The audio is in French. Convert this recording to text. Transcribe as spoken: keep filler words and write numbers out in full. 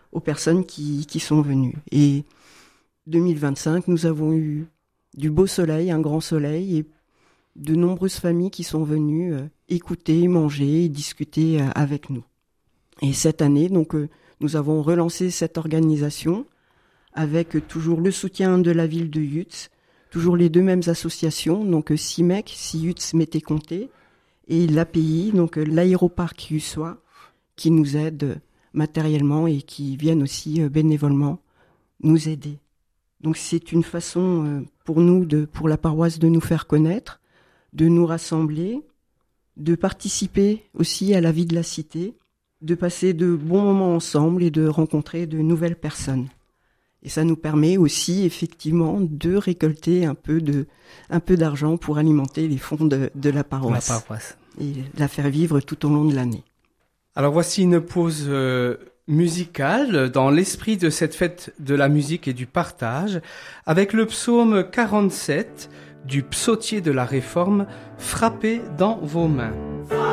aux personnes qui, qui sont venues. Et deux mille vingt-cinq, nous avons eu du beau soleil, un grand soleil, et de nombreuses familles qui sont venues euh, écouter, manger et discuter euh, avec nous. Et cette année, donc, euh, nous avons relancé cette organisation avec euh, toujours le soutien de la ville de Yutz, toujours les deux mêmes associations, donc euh, C I M E C, si Yutz m'était compté, et l'A P I, donc euh, l'aéroparc Yussois, qui nous aide euh, matériellement et qui viennent aussi euh, bénévolement nous aider. Donc c'est une façon euh, pour nous, de, pour la paroisse, de nous faire connaître, de nous rassembler, de participer aussi à la vie de la cité, de passer de bons moments ensemble et de rencontrer de nouvelles personnes. Et ça nous permet aussi effectivement de récolter un peu de, un peu d'argent pour alimenter les fonds de, de la paroisse. La paroisse. Et la faire vivre tout au long de l'année. Alors voici une pause euh, musicale dans l'esprit de cette fête de la musique et du partage, avec le psaume quarante-sept du psautier de la Réforme, « Frappez dans vos mains ».